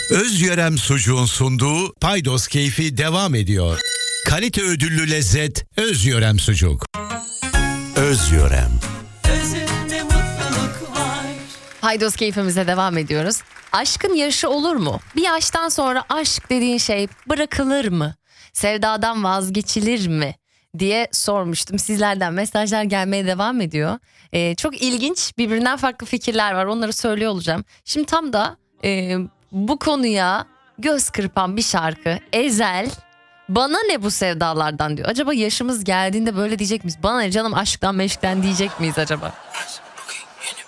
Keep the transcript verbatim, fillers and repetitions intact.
Özyörem Sucuğun sunduğu Paydos Keyfi devam ediyor. Kalite ödüllü lezzet Özyörem Sucuk. Özyörem. Özünde mutluluk var. Paydos keyfimize devam ediyoruz. Aşkın yaşı olur mu? Bir yaştan sonra aşk dediğin şey bırakılır mı? Sevdadan vazgeçilir mi? Diye sormuştum. Sizlerden mesajlar gelmeye devam ediyor. Ee, çok ilginç, birbirinden farklı fikirler var. Onları söylüyor olacağım. Şimdi tam da e, bu konuya göz kırpan bir şarkı. Ezel, bana ne bu sevdalardan diyor. Acaba yaşımız geldiğinde böyle diyecek miyiz? Bana ne canım aşktan meşkten diyecek miyiz acaba?